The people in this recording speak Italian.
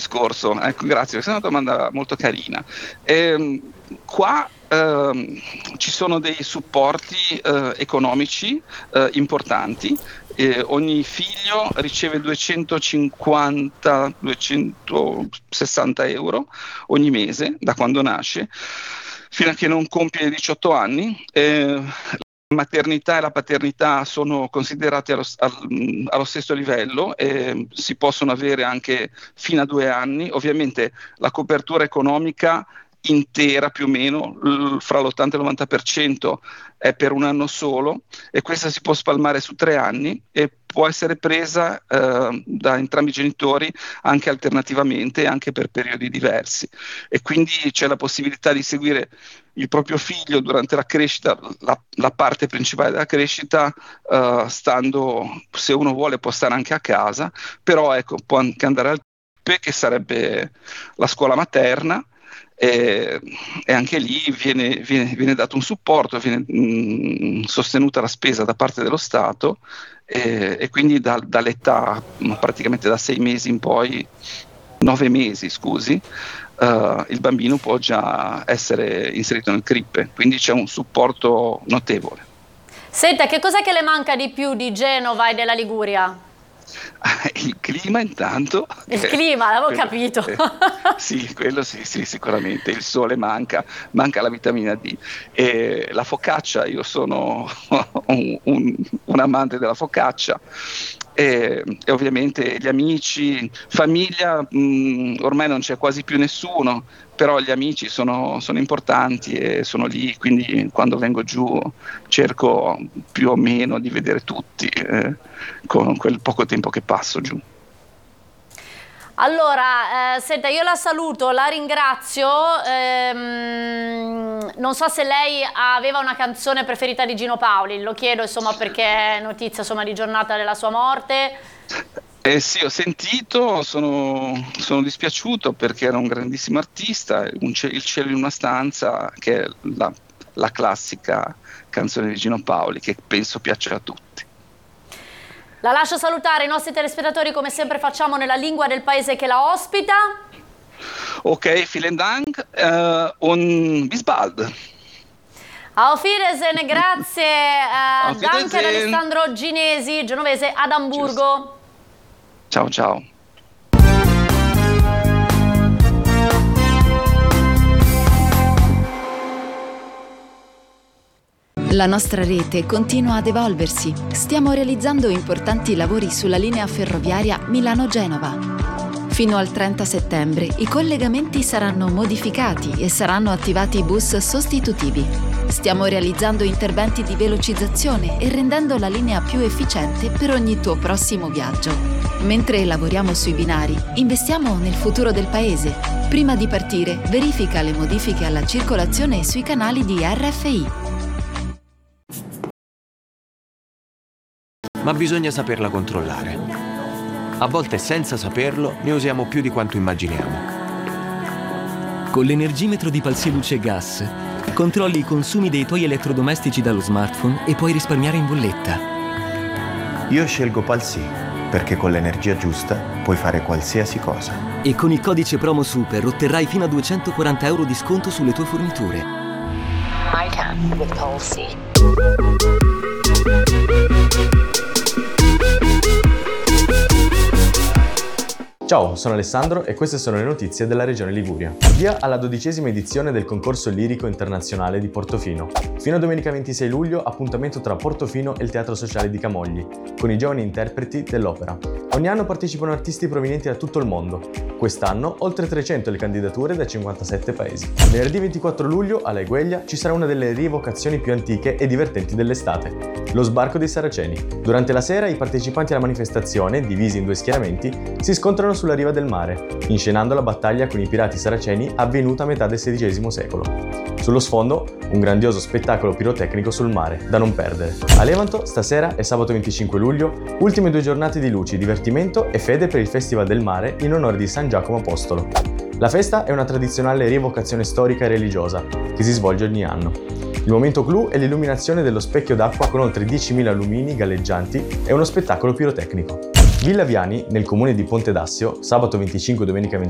discorso. Ecco, grazie, questa è una domanda molto carina. Qua ci sono dei supporti economici importanti. Ogni figlio riceve 250-260 euro ogni mese da quando nasce fino a che non compie 18 anni. La maternità e la paternità sono considerate allo stesso livello e si possono avere anche fino a 2 anni. Ovviamente la copertura economica intera più o meno fra l'80 e il 90% è per un anno solo, e questa si può spalmare su 3 anni e può essere presa da entrambi i genitori anche alternativamente, anche per periodi diversi, e quindi c'è la possibilità di seguire il proprio figlio durante la crescita, la parte principale della crescita, stando, se uno vuole può stare anche a casa, però ecco, può anche andare al TPE, che sarebbe la scuola materna, e anche lì viene dato un supporto, viene sostenuta la spesa da parte dello Stato, e quindi dall'età, praticamente da 6 mesi in poi, 9 mesi scusi, il bambino può già essere inserito nel CRIPPE, quindi c'è un supporto notevole. Senta, che cos'è che le manca di più di Genova e della Liguria? Il clima intanto. Il clima, l'avevo capito. Sì, quello sì, sicuramente. Il sole manca la vitamina D. E la focaccia, io sono un amante della focaccia. E ovviamente gli amici, famiglia, ormai non c'è quasi più nessuno, però gli amici sono importanti e sono lì, quindi quando vengo giù cerco più o meno di vedere tutti con quel poco tempo che passo giù. Allora, senta, io la saluto, la ringrazio, non so se lei aveva una canzone preferita di Gino Paoli, lo chiedo insomma perché è notizia insomma di giornata della sua morte. Sì, ho sentito, sono dispiaciuto perché era un grandissimo artista, Il cielo in una stanza, che è la classica canzone di Gino Paoli, che penso piaccia a tutti. La lascio salutare i nostri telespettatori come sempre facciamo nella lingua del paese che la ospita. Ok, vielen Dank und bis bald. Auf Wiedersehen, grazie. Danke ad Alessandro Ginesi, genovese ad Amburgo. Ciao ciao. La nostra rete continua ad evolversi. Stiamo realizzando importanti lavori sulla linea ferroviaria Milano-Genova. Fino al 30 settembre i collegamenti saranno modificati e saranno attivati bus sostitutivi. Stiamo realizzando interventi di velocizzazione e rendendo la linea più efficiente per ogni tuo prossimo viaggio. Mentre lavoriamo sui binari, investiamo nel futuro del paese. Prima di partire, verifica le modifiche alla circolazione sui canali di RFI. Ma bisogna saperla controllare. A volte senza saperlo ne usiamo più di quanto immaginiamo. Con l'energimetro di Palsy Luce Gas controlli i consumi dei tuoi elettrodomestici dallo smartphone e puoi risparmiare in bolletta. Io scelgo Palsy perché con l'energia giusta puoi fare qualsiasi cosa. E con il codice promo Super otterrai fino a 240 euro di sconto sulle tue forniture. I can with Palsy. Ciao, sono Alessandro e queste sono le notizie della Regione Liguria. Via alla 12ª edizione del concorso lirico internazionale di Portofino. Fino a domenica 26 luglio appuntamento tra Portofino e il Teatro Sociale di Camogli, con i giovani interpreti dell'opera. Ogni anno partecipano artisti provenienti da tutto il mondo. Quest'anno oltre 300 le candidature da 57 paesi. Venerdì 24 luglio alla Egueglia ci sarà una delle rievocazioni più antiche e divertenti dell'estate, lo sbarco dei Saraceni. Durante la sera i partecipanti alla manifestazione, divisi in 2 schieramenti, si scontrano sulla riva del mare, inscenando la battaglia con i pirati saraceni avvenuta a metà del XVI secolo. Sullo sfondo, un grandioso spettacolo pirotecnico sul mare, da non perdere. A Levanto, stasera e sabato 25 luglio, ultime 2 giornate di luci, divertimento e fede per il Festival del Mare in onore di San Giacomo Apostolo. La festa è una tradizionale rievocazione storica e religiosa, che si svolge ogni anno. Il momento clou è l'illuminazione dello specchio d'acqua con oltre 10.000 lumini galleggianti e uno spettacolo pirotecnico. Villa Viani, nel comune di Ponte d'Assio, sabato 25 e domenica 26